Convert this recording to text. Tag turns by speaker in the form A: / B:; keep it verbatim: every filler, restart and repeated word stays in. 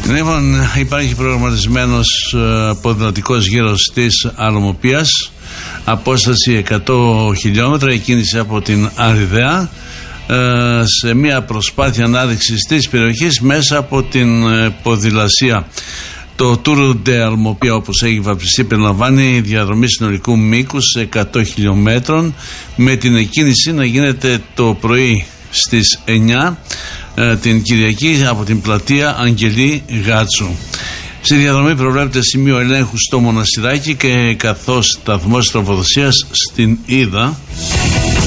A: Λοιπόν, υπάρχει προγραμματισμένος ποδηλατικός γύρος της Αλωμοπίας, απόσταση εκατό χιλιόμετρα, η κίνηση από την Αριδαία, σε μια προσπάθεια ανάδειξης της περιοχής μέσα από την ποδηλασία. Το Tour de Almopia, όπως έχει βαπτιστεί, περιλαμβάνει διαδρομή συνολικού μήκους εκατό χιλιόμετρων, με την εκκίνηση να γίνεται το πρωί στις εννιά την Κυριακή από την πλατεία Αγγελή Γάτσου. Στη διαδρομή προβλέπεται σημείο ελέγχου στο Μοναστηράκι και καθώς σταθμός τροφοδοσίας στην Ίδα.